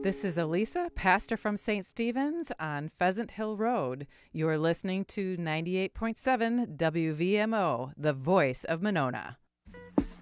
This is Elisa, pastor from St. Stephen's on Pheasant Hill Road. You're listening to 98.7 WVMO, the voice of Monona.